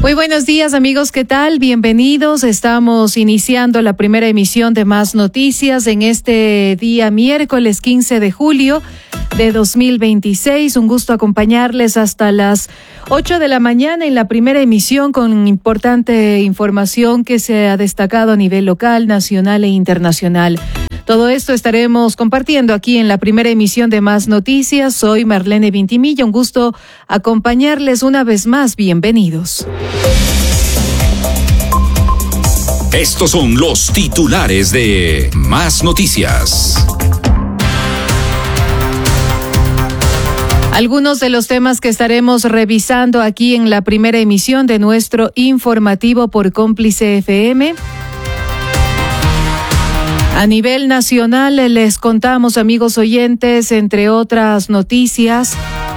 Muy buenos días, amigos, ¿qué tal? Bienvenidos. Estamos iniciando la primera emisión de Más Noticias en este día miércoles 15 de julio de 2026. Un gusto acompañarles hasta las 8 de la mañana en la primera emisión con importante información que se ha destacado a nivel local, nacional e internacional. Todo esto estaremos compartiendo aquí en la primera emisión de Más Noticias. Soy Marlene Vintimilla, un gusto acompañarles una vez más. Bienvenidos. Estos son los titulares de Más Noticias. Algunos de los temas que estaremos revisando aquí en la primera emisión de nuestro informativo por Cómplice FM. A nivel nacional les contamos, amigos oyentes, entre otras noticias.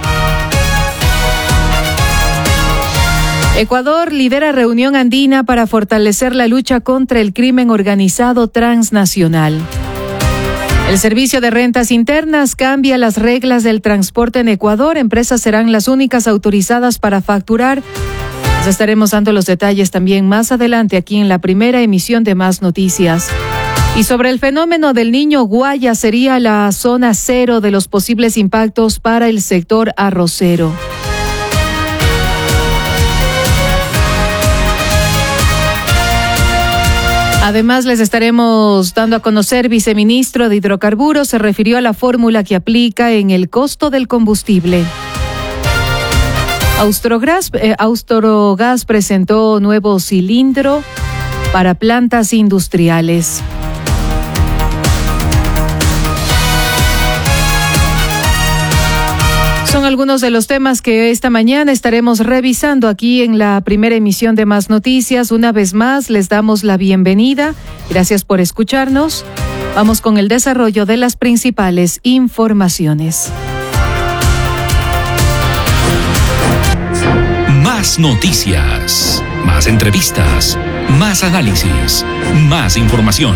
Ecuador lidera reunión andina para fortalecer la lucha contra el crimen organizado transnacional. El Servicio de Rentas Internas cambia las reglas del transporte en Ecuador. Empresas serán las únicas autorizadas para facturar. Les estaremos dando los detalles también más adelante aquí en la primera emisión de Más Noticias. Y sobre el fenómeno del Niño, Guaya sería la zona cero de los posibles impactos para el sector arrocero. Además, les estaremos dando a conocer, viceministro de Hidrocarburos se refirió a la fórmula que aplica en el costo del combustible. Austrogas presentó nuevo cilindro para plantas industriales. Son algunos de los temas que esta mañana estaremos revisando aquí en la primera emisión de Más Noticias. Una vez más, les damos la bienvenida. Gracias por escucharnos. Vamos con el desarrollo de las principales informaciones. Más noticias, más entrevistas, más análisis, más información.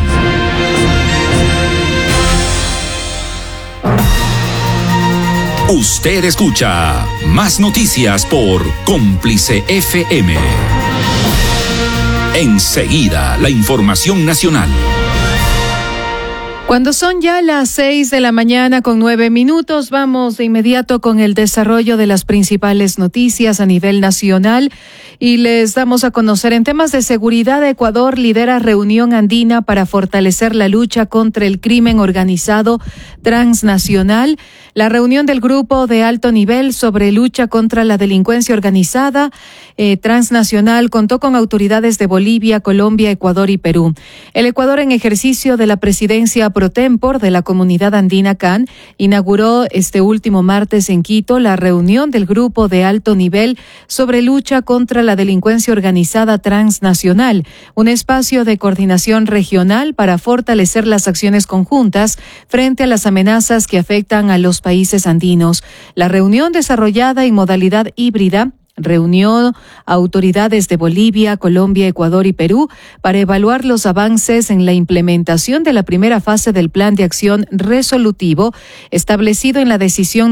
Usted escucha Más Noticias por Cómplice FM. Enseguida, la información nacional. Cuando son ya las 6 de la mañana con 9 minutos, vamos de inmediato con el desarrollo de las principales noticias a nivel nacional y les damos a conocer en temas de seguridad. Ecuador lidera reunión andina para fortalecer la lucha contra el crimen organizado transnacional. La reunión del grupo de alto nivel sobre lucha contra la delincuencia organizada transnacional contó con autoridades de Bolivia, Colombia, Ecuador y Perú. El Ecuador, en ejercicio de la presidencia pro tempore de la Comunidad Andina CAN, inauguró este último martes en Quito la reunión del grupo de alto nivel sobre lucha contra la delincuencia organizada transnacional, un espacio de coordinación regional para fortalecer las acciones conjuntas frente a las amenazas que afectan a los países andinos. La reunión, desarrollada en modalidad híbrida, reunió a autoridades de Bolivia, Colombia, Ecuador y Perú para evaluar los avances en la implementación de la primera fase del Plan de Acción Resolutivo establecido en la Decisión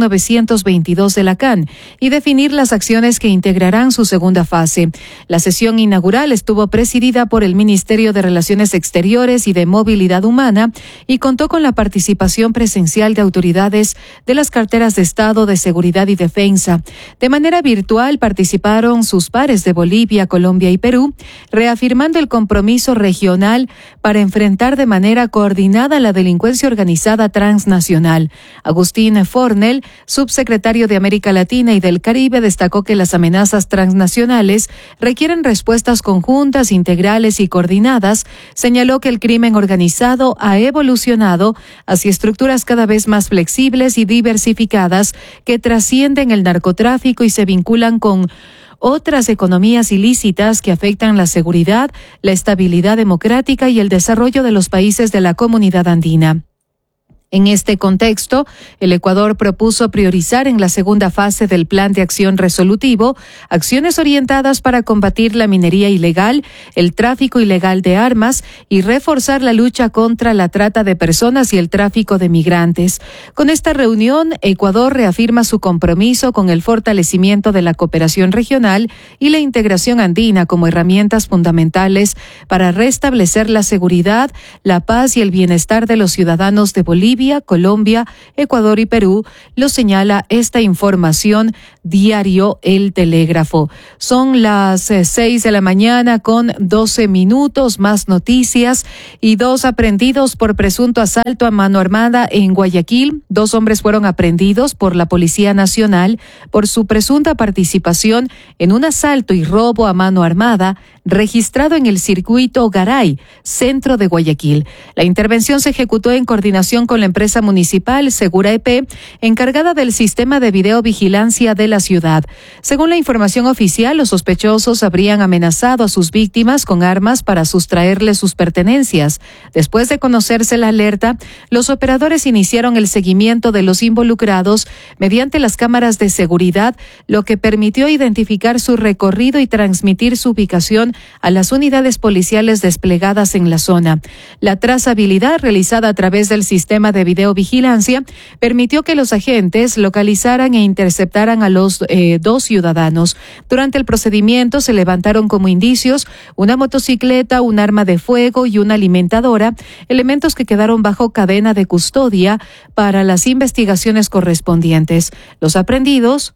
922 de la CAN y definir las acciones que integrarán su segunda fase. La sesión inaugural estuvo presidida por el Ministerio de Relaciones Exteriores y de Movilidad Humana y contó con la participación presencial de autoridades de las carteras de Estado, de Seguridad y Defensa. De manera virtual participaron sus pares de Bolivia, Colombia y Perú, reafirmando el compromiso regional para enfrentar de manera coordinada la delincuencia organizada transnacional. Agustín Fornel, subsecretario de América Latina y del Caribe, destacó que las amenazas transnacionales requieren respuestas conjuntas, integrales y coordinadas. Señaló que el crimen organizado ha evolucionado hacia estructuras cada vez más flexibles y diversificadas que trascienden el narcotráfico y se vinculan con otras economías ilícitas que afectan la seguridad, la estabilidad democrática y el desarrollo de los países de la Comunidad Andina. En este contexto, el Ecuador propuso priorizar en la segunda fase del Plan de Acción Resolutivo acciones orientadas para combatir la minería ilegal, el tráfico ilegal de armas y reforzar la lucha contra la trata de personas y el tráfico de migrantes. Con esta reunión, Ecuador reafirma su compromiso con el fortalecimiento de la cooperación regional y la integración andina como herramientas fundamentales para restablecer la seguridad, la paz y el bienestar de los ciudadanos de Bolivia, Colombia, Ecuador y Perú, lo señala esta información diario El Telégrafo. Son las 6 de la mañana con 12 minutos, más noticias. Y 2 aprehendidos por presunto asalto a mano armada en Guayaquil. 2 hombres fueron aprehendidos por la Policía Nacional por su presunta participación en un asalto y robo a mano armada registrado en el circuito Garay, centro de Guayaquil. La intervención se ejecutó en coordinación con la empresa municipal Segura EP, encargada del sistema de videovigilancia de la ciudad. Según la información oficial, los sospechosos habrían amenazado a sus víctimas con armas para sustraerles sus pertenencias. Después de conocerse la alerta, los operadores iniciaron el seguimiento de los involucrados mediante las cámaras de seguridad, lo que permitió identificar su recorrido y transmitir su ubicación a las unidades policiales desplegadas en la zona. La trazabilidad realizada a través del sistema de videovigilancia permitió que los agentes localizaran e interceptaran a los 2 ciudadanos. Durante el procedimiento se levantaron como indicios una motocicleta, un arma de fuego y una alimentadora, elementos que quedaron bajo cadena de custodia para las investigaciones correspondientes. Los aprehendidos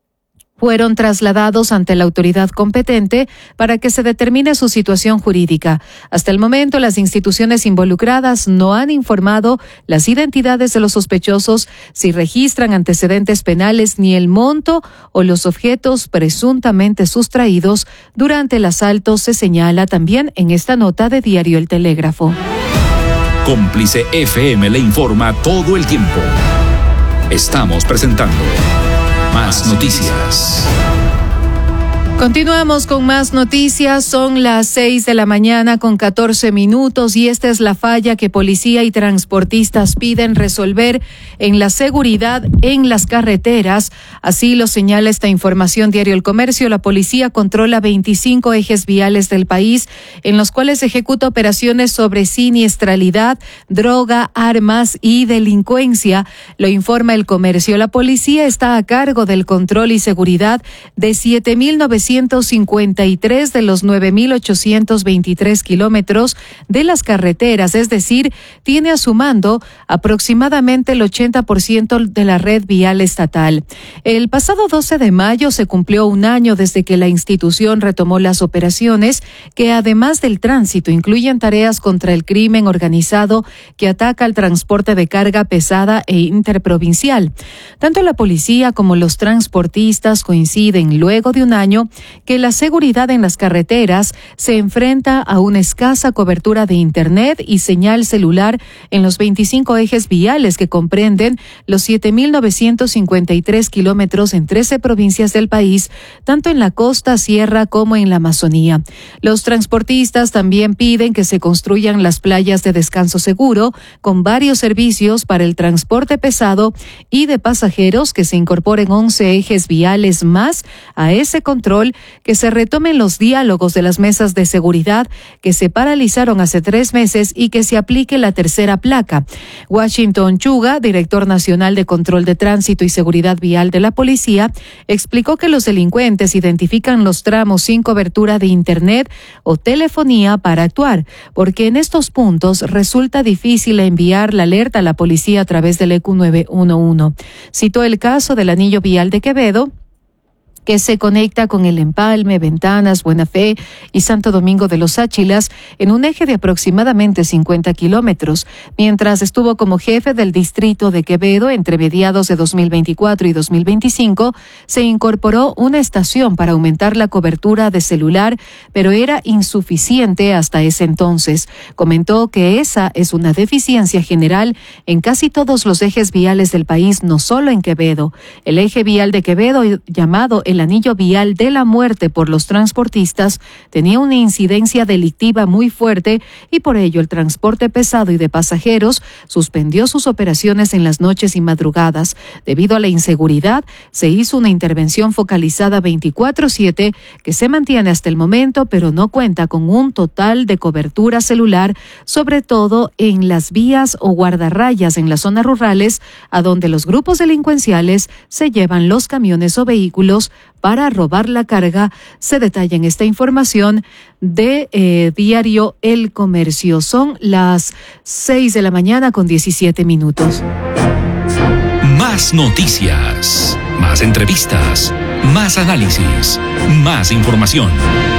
fueron trasladados ante la autoridad competente para que se determine su situación jurídica. Hasta el momento, las instituciones involucradas no han informado las identidades de los sospechosos, si registran antecedentes penales, ni el monto o los objetos presuntamente sustraídos durante el asalto, se señala también en esta nota de diario El Telégrafo. Cómplice FM le informa todo el tiempo. Estamos presentando Más Noticias. Continuamos con más noticias. Son las 6 de la mañana con 14 minutos y esta es la falla que policía y transportistas piden resolver en la seguridad en las carreteras. Así lo señala esta información diario El Comercio. La policía controla 25 ejes viales del país en los cuales ejecuta operaciones sobre siniestralidad, droga, armas y delincuencia. Lo informa El Comercio. La policía está a cargo del control y seguridad de 7.953 de los 9.823 kilómetros de las carreteras, es decir, tiene a su mando aproximadamente el 80% de la red vial estatal. El pasado 12 de mayo se cumplió un año desde que la institución retomó las operaciones que, además del tránsito, incluyen tareas contra el crimen organizado que ataca al transporte de carga pesada e interprovincial. Tanto la policía como los transportistas coinciden, luego de un año, que la seguridad en las carreteras se enfrenta a una escasa cobertura de Internet y señal celular en los 25 ejes viales que comprenden los 7.953 kilómetros en 13 provincias del país, tanto en la costa, sierra como en la Amazonía. Los transportistas también piden que se construyan las playas de descanso seguro con varios servicios para el transporte pesado y de pasajeros, que se incorporen 11 ejes viales más a ese control, que se retomen los diálogos de las mesas de seguridad que se paralizaron hace 3 meses y que se aplique la tercera placa. Washington Chuga, director nacional de control de tránsito y seguridad vial de la policía, explicó que los delincuentes identifican los tramos sin cobertura de Internet o telefonía para actuar, porque en estos puntos resulta difícil enviar la alerta a la policía a través del EQ 911. Citó el caso del anillo vial de Quevedo, que se conecta con El Empalme, Ventanas, Buena Fe y Santo Domingo de los Áchilas en un eje de aproximadamente 50 kilómetros. Mientras estuvo como jefe del distrito de Quevedo entre mediados de 2024 y 2025, se incorporó una estación para aumentar la cobertura de celular, pero era insuficiente hasta ese entonces. Comentó que esa es una deficiencia general en casi todos los ejes viales del país, no solo en Quevedo. El eje vial de Quevedo, llamado El el anillo vial de la muerte por los transportistas tenía una incidencia delictiva muy fuerte y por ello el transporte pesado y de pasajeros suspendió sus operaciones en las noches y madrugadas. Debido a la inseguridad, se hizo una intervención focalizada 24/7 que se mantiene hasta el momento, pero no cuenta con un total de cobertura celular, sobre todo en las vías o guardarrayas en las zonas rurales, a donde los grupos delincuenciales se llevan los camiones o vehículos para robar la carga. Se detalla en esta información de diario El Comercio. Son las 6:17 a.m. Más noticias, más entrevistas, más análisis, más información.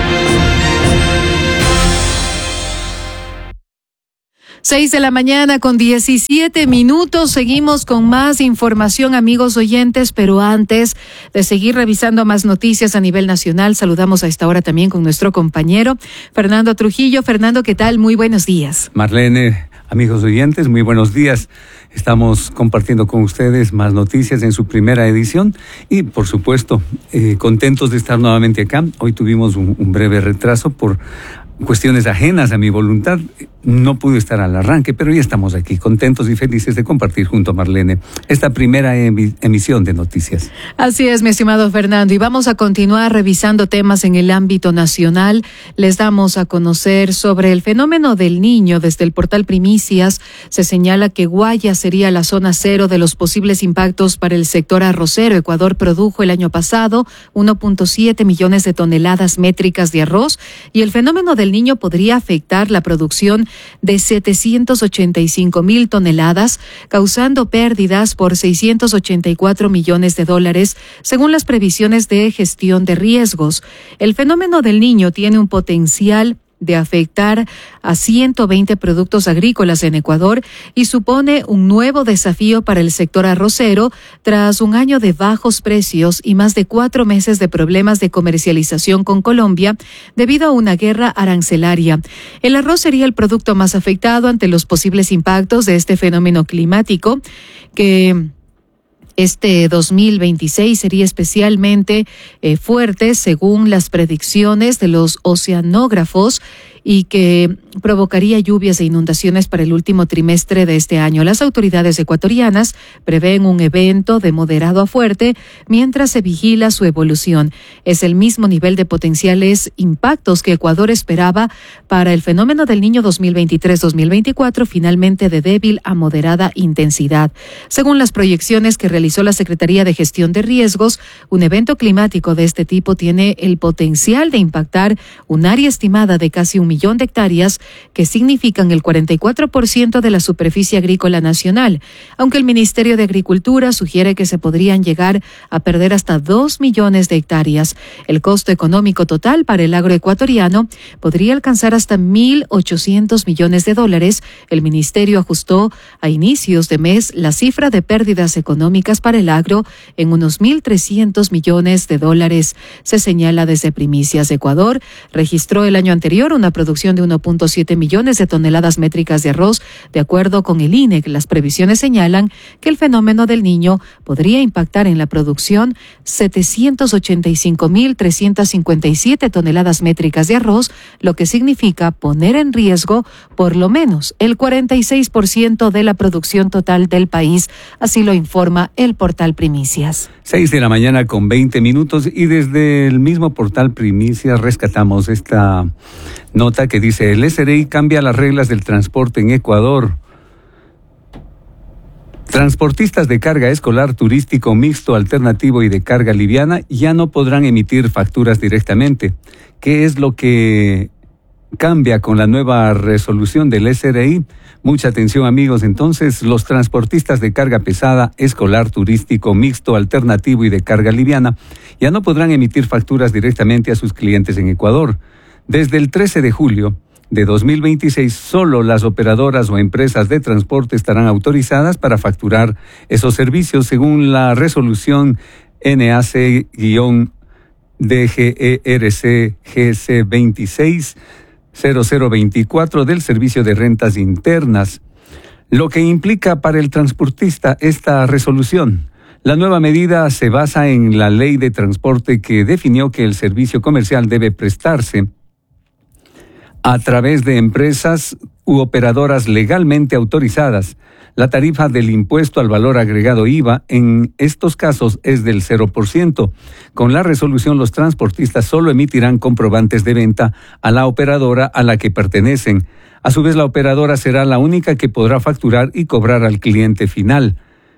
6:17 a.m. Seguimos con más información, amigos oyentes, pero antes de seguir revisando más noticias a nivel nacional, saludamos a esta hora también con nuestro compañero Fernando Trujillo. Fernando, ¿qué tal? Muy buenos días. Marlene, amigos oyentes, muy buenos días. Estamos compartiendo con ustedes más noticias en su primera edición y, por supuesto, contentos de estar nuevamente acá. Hoy tuvimos un breve retraso por cuestiones ajenas a mi voluntad. No pude estar al arranque, pero ya estamos aquí, contentos y felices de compartir junto a Marlene esta primera emisión de noticias. Así es, mi estimado Fernando, y vamos a continuar revisando temas en el ámbito nacional. Les damos a conocer sobre el fenómeno del Niño. Desde el portal Primicias se señala que Guayas sería la zona cero de los posibles impactos para el sector arrocero. Ecuador produjo el año pasado 1.7 millones de toneladas métricas de arroz y el fenómeno del Niño podría afectar la producción de 785,000 toneladas, causando pérdidas por $684 millones, según las previsiones de gestión de riesgos. El fenómeno del Niño tiene un potencial de afectar a 120 productos agrícolas en Ecuador y supone un nuevo desafío para el sector arrocero tras un año de bajos precios y más de 4 meses de problemas de comercialización con Colombia debido a una guerra arancelaria. El arroz sería el producto más afectado ante los posibles impactos de este fenómeno climático que este 2026 sería especialmente fuerte según las predicciones de los oceanógrafos y que provocaría lluvias e inundaciones para el último trimestre de este año. Las autoridades ecuatorianas prevén un evento de moderado a fuerte mientras se vigila su evolución. Es el mismo nivel de potenciales impactos que Ecuador esperaba para el fenómeno del Niño 2023-2024, finalmente de débil a moderada intensidad. Según las proyecciones que realizó la Secretaría de Gestión de Riesgos, un evento climático de este tipo tiene el potencial de impactar un área estimada de casi 1 millón de hectáreas, que significan el 44% de la superficie agrícola nacional, aunque el Ministerio de Agricultura sugiere que se podrían llegar a perder hasta 2 millones de hectáreas. El costo económico total para el agroecuatoriano podría alcanzar hasta $1.800 millones. El ministerio ajustó a inicios de mes la cifra de pérdidas económicas para el agro en unos $1.300 millones. Se señala desde Primicias. Ecuador registró el año anterior una producción de 1.7 millones de toneladas métricas de arroz. De acuerdo con el INEC, las previsiones señalan que el fenómeno del Niño podría impactar en la producción 785,357 toneladas métricas de arroz, lo que significa poner en riesgo por lo menos el 46% de la producción total del país. Así lo informa el portal Primicias. 6:20 a.m. y desde el mismo portal Primicias rescatamos esta nota que dice: el SRI cambia las reglas del transporte en Ecuador. Transportistas de carga escolar, turístico, mixto, alternativo y de carga liviana ya no podrán emitir facturas directamente. ¿Qué es lo que cambia con la nueva resolución del SRI? Mucha atención, amigos. Entonces, los transportistas de carga pesada, escolar, turístico, mixto, alternativo y de carga liviana ya no podrán emitir facturas directamente a sus clientes en Ecuador. Desde el 13 de julio de 2026, solo las operadoras o empresas de transporte estarán autorizadas para facturar esos servicios según la resolución NAC-DGERC-GC 260024 del Servicio de Rentas Internas. Lo que implica para el transportista esta resolución: La nueva medida se basa en la Ley de Transporte que definió que el servicio comercial debe prestarse a través de empresas u operadoras legalmente autorizadas. La tarifa del impuesto al valor agregado IVA en estos casos es del 0%. Con la resolución, los transportistas solo emitirán comprobantes de venta a la operadora a la que pertenecen. A su vez, la operadora será la única que podrá facturar y cobrar al cliente final.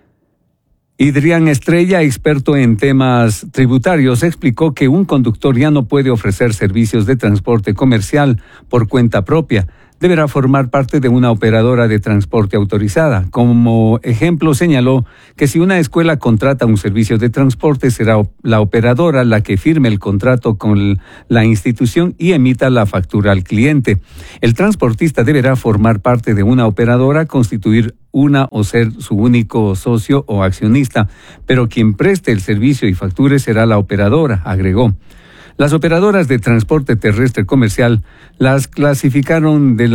Idrián Estrella, experto en temas tributarios, explicó que un conductor ya no puede ofrecer servicios de transporte comercial por cuenta propia. Deberá formar parte de una operadora de transporte autorizada. Como ejemplo, señaló que si una escuela contrata un servicio de transporte, será la operadora la que firme el contrato con la institución y emita la factura al cliente. El transportista deberá formar parte de una operadora, constituir una o ser su único socio o accionista, pero quien preste el servicio y facture será la operadora, agregó. Las operadoras de transporte terrestre comercial las clasificaron de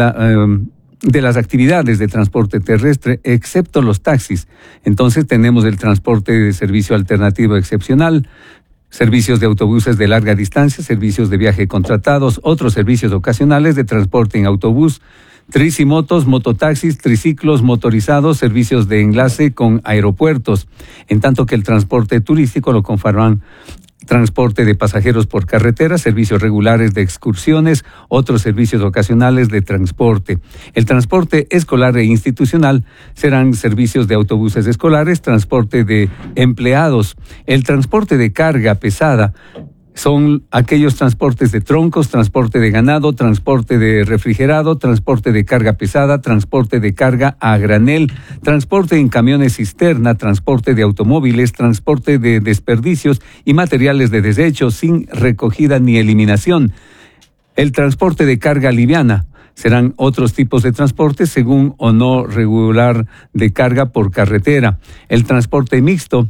las actividades de transporte terrestre, excepto los taxis. Entonces tenemos el transporte de servicio alternativo excepcional, servicios de autobuses de larga distancia, servicios de viaje contratados, otros servicios ocasionales de transporte en autobús, tricimotos, mototaxis, triciclos motorizados, servicios de enlace con aeropuertos, en tanto que el transporte turístico lo conforman transporte de pasajeros por carretera, servicios regulares de excursiones, otros servicios ocasionales de transporte. El transporte escolar e institucional serán servicios de autobuses escolares, transporte de empleados. El transporte de carga pesada son aquellos transportes de troncos, transporte de ganado, transporte de refrigerado, transporte de carga pesada, transporte de carga a granel, transporte en camiones cisterna, transporte de automóviles, transporte de desperdicios y materiales de desecho sin recogida ni eliminación. El transporte de carga liviana serán otros tipos de transporte según o no regular de carga por carretera. El transporte mixto,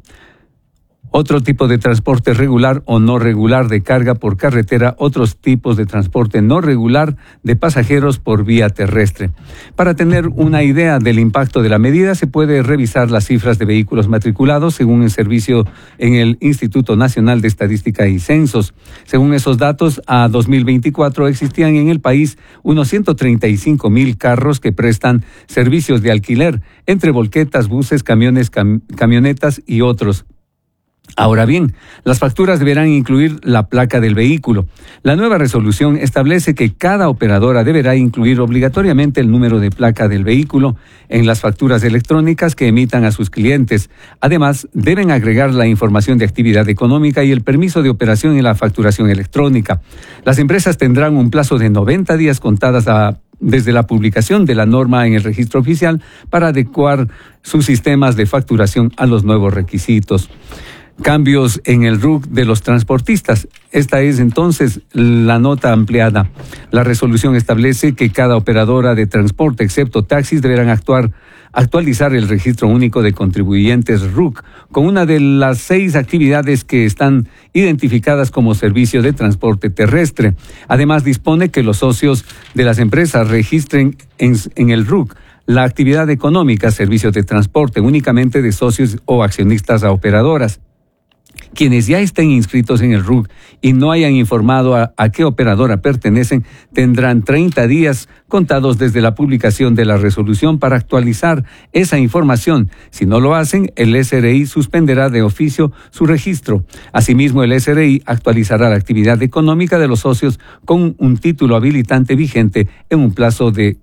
otro tipo de transporte regular o no regular de carga por carretera, otros tipos de transporte no regular de pasajeros por vía terrestre. Para tener una idea del impacto de la medida, se puede revisar las cifras de vehículos matriculados según el servicio en el Instituto Nacional de Estadística y Censos. Según esos datos, a 2024 existían en el país unos 135,000 carros que prestan servicios de alquiler, entre volquetas, buses, camiones, camionetas y otros. Ahora bien, las facturas deberán incluir la placa del vehículo. La nueva resolución establece que cada operadora deberá incluir obligatoriamente el número de placa del vehículo en las facturas electrónicas que emitan a sus clientes. Además, deben agregar la información de actividad económica y el permiso de operación en la facturación electrónica. Las empresas tendrán un plazo de 90 días contadas desde la publicación de la norma en el registro oficial para adecuar sus sistemas de facturación a los nuevos requisitos. Cambios en el RUC de los transportistas. Esta es entonces la nota ampliada. La resolución establece que cada operadora de transporte, excepto taxis, deberán actualizar el registro único de contribuyentes RUC con una de las 6 actividades que están identificadas como servicio de transporte terrestre. Además, dispone que los socios de las empresas registren en el RUC la actividad económica, servicios de transporte únicamente de socios o accionistas a operadoras. Quienes ya estén inscritos en el RUC y no hayan informado a qué operadora pertenecen, tendrán 30 días contados desde la publicación de la resolución para actualizar esa información. Si no lo hacen, el SRI suspenderá de oficio su registro. Asimismo, el SRI actualizará la actividad económica de los socios con un título habilitante vigente en un plazo de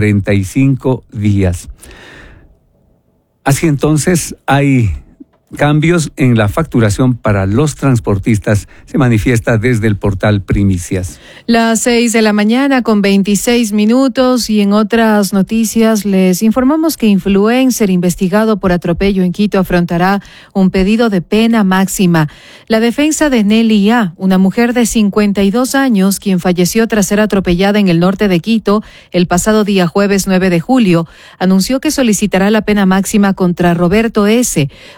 45 días. Así entonces, hay cambios en la facturación para los transportistas, se manifiesta desde el portal Primicias. Las 6 de la mañana con 26 minutos y en otras noticias les informamos que influencer investigado por atropello en Quito afrontará un pedido de pena máxima. La defensa de Nelly A., una mujer de 52 años, quien falleció tras ser atropellada en el norte de Quito el pasado día jueves 9 de julio, anunció que solicitará la pena máxima contra Roberto S., un creador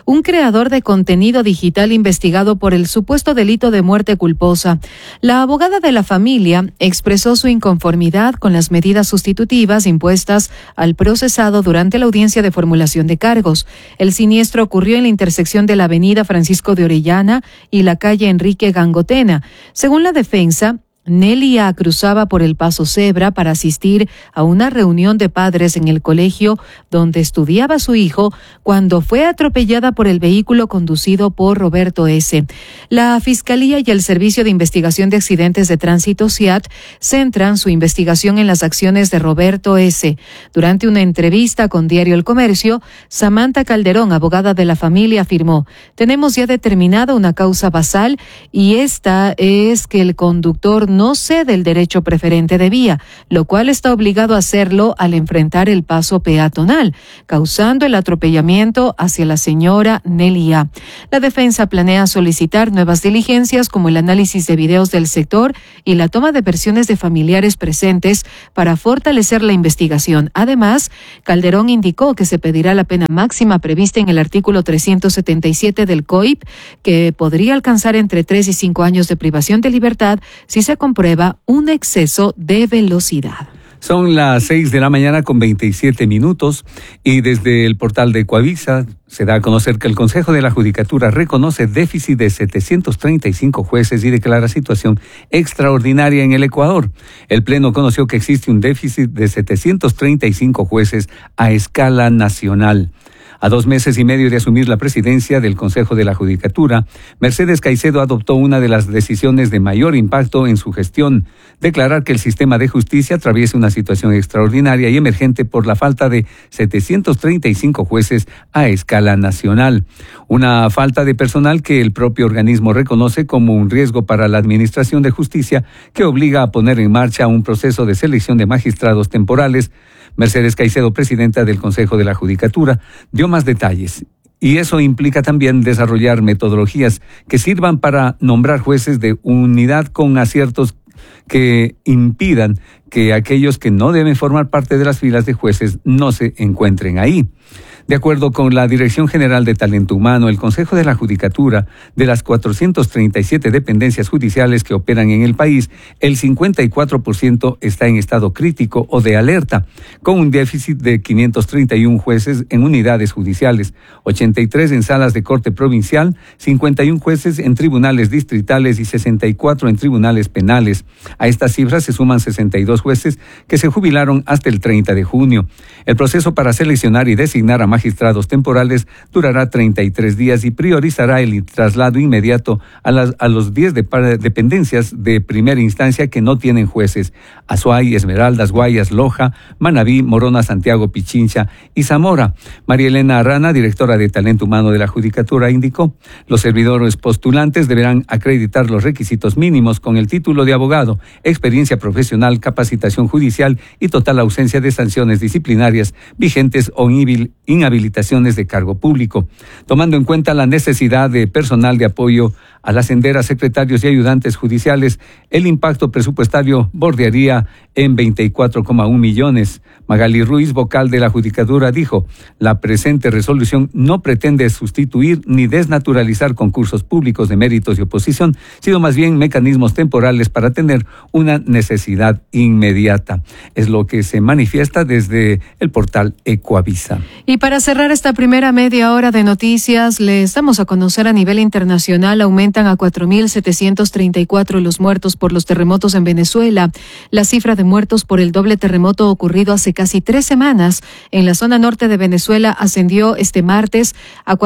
creador de contenido digital investigado por el supuesto delito de muerte culposa. La abogada de la familia expresó su inconformidad con las medidas sustitutivas impuestas al procesado durante la audiencia de formulación de cargos. El siniestro ocurrió en la intersección de la avenida Francisco de Orellana y la calle Enrique Gangotena. Según la defensa, Nelia cruzaba por el Paso Cebra para asistir a una reunión de padres en el colegio donde estudiaba su hijo cuando fue atropellada por el vehículo conducido por Roberto S. La Fiscalía y el Servicio de Investigación de Accidentes de Tránsito SIAT centran su investigación en las acciones de Roberto S. Durante una entrevista con Diario El Comercio, Samantha Calderón, abogada de la familia, afirmó: "Tenemos ya determinada una causa basal y esta es que el conductor no cede el derecho preferente de vía, lo cual está obligado a hacerlo al enfrentar el paso peatonal, causando el atropellamiento hacia la señora Nelia". La defensa planea solicitar nuevas diligencias como el análisis de videos del sector y la toma de versiones de familiares presentes para fortalecer la investigación. Además, Calderón indicó que se pedirá la pena máxima prevista en el artículo 377 del COIP, que podría alcanzar entre 3 y 5 años de privación de libertad si se comprueba un exceso de velocidad. Son las 6 de la mañana con 27 minutos y desde el portal de Ecuavisa se da a conocer que el Consejo de la Judicatura reconoce déficit de 735 jueces y declara situación extraordinaria en el Ecuador. El Pleno conoció que existe un déficit de 735 jueces a escala nacional. A 2 meses y medio de asumir la presidencia del Consejo de la Judicatura, Mercedes Caicedo adoptó una de las decisiones de mayor impacto en su gestión: declarar que el sistema de justicia atraviesa una situación extraordinaria y emergente por la falta de 735 jueces a escala nacional. Una falta de personal que el propio organismo reconoce como un riesgo para la administración de justicia, que obliga a poner en marcha un proceso de selección de magistrados temporales. Mercedes Caicedo, presidenta del Consejo de la Judicatura, dio más detalles. Y eso implica también desarrollar metodologías que sirvan para nombrar jueces de unidad con aciertos que impidan que aquellos que no deben formar parte de las filas de jueces no se encuentren ahí. De acuerdo con la Dirección General de Talento Humano, el Consejo de la Judicatura, de las 437 dependencias judiciales que operan en el país, el 54% está en estado crítico o de alerta, con un déficit de 531 jueces en unidades judiciales, 83 en salas de corte provincial, 51 jueces en tribunales distritales y 64 en tribunales penales. A estas cifras se suman 62 jueces que se jubilaron hasta el 30 de junio. El proceso para seleccionar y designar a magistrados temporales durará 33 días y priorizará el traslado inmediato a los 10 dependencias de primera instancia que no tienen jueces: Azuay, Esmeraldas, Guayas, Loja, Manabí, Morona, Santiago, Pichincha y Zamora. María Elena Arrana, directora de Talento Humano de la Judicatura, indicó: los servidores postulantes deberán acreditar los requisitos mínimos con el título de abogado, experiencia profesional, capacitación judicial y total ausencia de sanciones disciplinarias vigentes o inhabilitaciones de cargo público. Tomando en cuenta la necesidad de personal de apoyo al ascender a secretarios y ayudantes judiciales, el impacto presupuestario bordearía en 24,1 millones. Magali Ruiz, vocal de la Judicatura, dijo: la presente resolución no pretende sustituir ni desnaturalizar concursos públicos de méritos y oposición, sino más bien mecanismos temporales para tener una necesidad inmediata. Es lo que se manifiesta desde el portal Ecuavisa. Y para cerrar esta primera media hora de noticias, les damos a conocer: a nivel internacional aumentan a 4.734 los muertos por los terremotos en Venezuela. La cifra de muertos por el doble terremoto ocurrido hace casi 3 semanas en la zona norte de Venezuela ascendió este martes a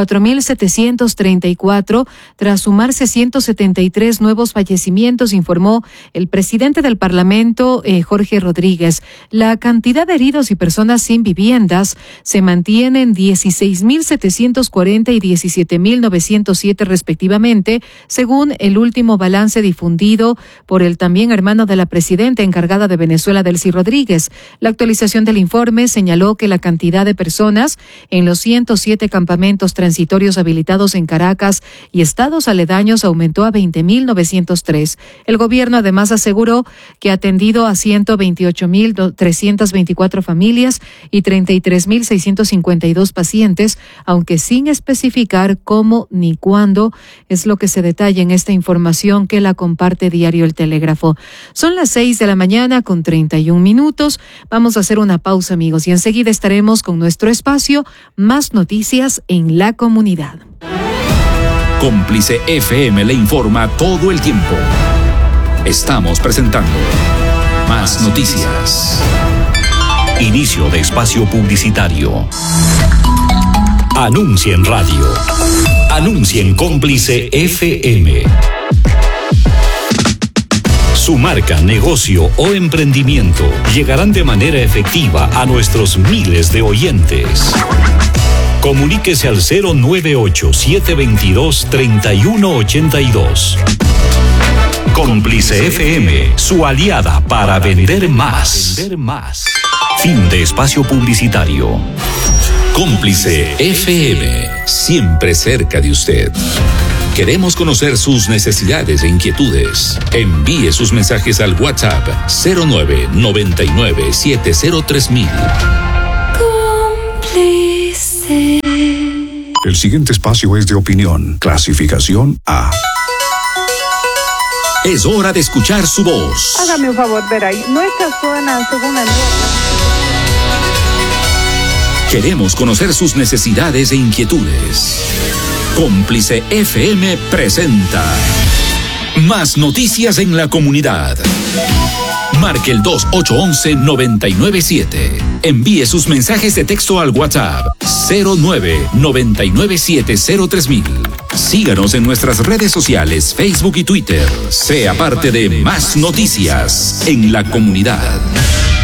4.734, tras sumarse 173 nuevos fallecimientos, informó el presidente del Parlamento, Jorge Rodríguez. La cantidad de heridos y personas sin viviendas se mantiene en 16.740 y 17.907 respectivamente, según el último balance difundido por el también hermano de la presidenta encargada de Venezuela, Delcy Rodríguez. La actualización del informe señaló que la cantidad de personas en los 107 campamentos transitorios habilitados en Caracas y estados aledaños aumentó a 20.903. El gobierno además aseguró que ha atendido a 128.324 familias y 33.650 52 pacientes, aunque sin especificar cómo ni cuándo, es lo que se detalla en esta información que la comparte Diario El Telégrafo. Son las 6:31 a.m. Vamos a hacer una pausa, amigos, y enseguida estaremos con nuestro espacio Más Noticias en la Comunidad. Cómplice FM le informa todo el tiempo. Estamos presentando Más Noticias. Inicio de espacio publicitario. Anuncia en radio. Anuncia en Cómplice FM. Su marca, negocio o emprendimiento llegarán de manera efectiva a nuestros miles de oyentes. Comuníquese al 098-722-3182. Cómplice FM, su aliada para vender más. Fin de espacio publicitario. Cómplice FM, siempre cerca de usted. Queremos conocer sus necesidades e inquietudes. Envíe sus mensajes al WhatsApp 0999-703000. Cómplice. El siguiente espacio es de opinión. Clasificación A. Es hora de escuchar su voz. Hágame un favor, ver ahí. Nuestra zona, según la Queremos conocer sus necesidades e inquietudes. Cómplice FM presenta Más Noticias en la Comunidad. Marque el 2811-997. Envíe sus mensajes de texto al WhatsApp 0999703000. Síganos en nuestras redes sociales, Facebook y Twitter. Sea parte de Más Noticias en la Comunidad.